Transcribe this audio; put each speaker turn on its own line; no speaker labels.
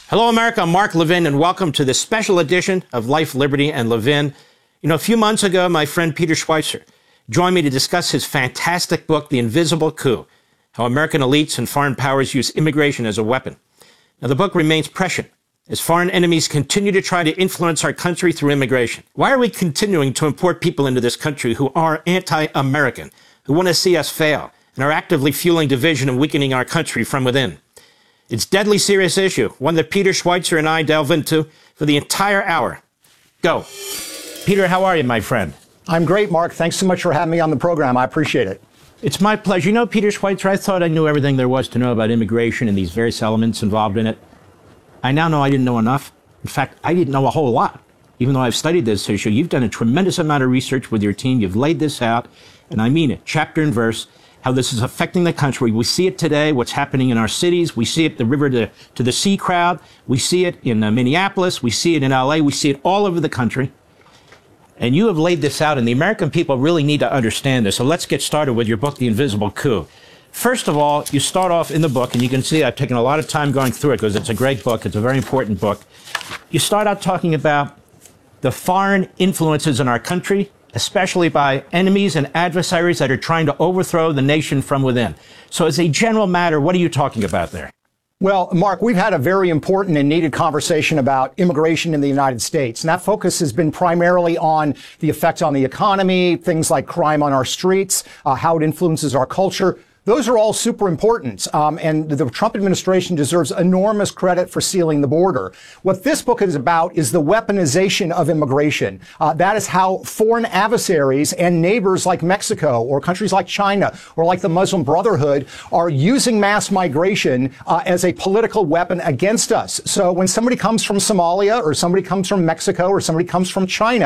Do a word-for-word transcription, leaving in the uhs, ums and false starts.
Hello, America. I'm Mark Levin, and welcome to this special edition of Life, Liberty, and Levin. You know, a few months ago, my friend Peter Schweizer joined me to discuss his fantastic book, The Invisible Coup, How American Elites and Foreign Powers Use Immigration as a Weapon. Now, the book remains prescient as foreign enemies continue to try to influence our country through immigration. Why are we continuing to import people into this country who are anti-American, who want to see us fail, and are actively fueling division and weakening our country from within? It's a deadly serious issue, one that Peter Schweizer and I delve into for the entire hour. Go. Peter, how are you, my friend?
I'm great, Mark. Thanks so much for having me on the program. I appreciate it.
It's my pleasure. You know, Peter Schweizer, I thought I knew everything there was to know about immigration and these various elements involved in it. I now know I didn't know enough. In fact, I didn't know a whole lot. Even though I've studied this issue, you've done a tremendous amount of research with your team. You've laid this out, and I mean it, chapter and verse, how this is affecting the country. We see it today, what's happening in our cities. We see it the river to, to the sea crowd. We see it in uh, Minneapolis. We see it in L A. We see it all over the country. And you have laid this out, and the American people really need to understand this. So let's get started with your book, The Invisible Coup. First of all, you start off in the book, and you can see I've taken a lot of time going through it because it's a great book. It's a very important book. You start out talking about the foreign influences in our country, especially by enemies and adversaries that are trying to overthrow the nation from within. So as a general matter, what are you talking about there?
Well, Mark, we've had a very important and needed conversation about immigration in the United States. And that focus has been primarily on the effects on the economy, things like crime on our streets, uh, how it influences our culture. Those are all super important, um, and the Trump administration deserves enormous credit for sealing the border. What this book is about is the weaponization of immigration. Uh, that is how foreign adversaries and neighbors like Mexico or countries like China or like the Muslim Brotherhood are using mass migration uh, as a political weapon against us. So when somebody comes from Somalia or somebody comes from Mexico or somebody comes from China,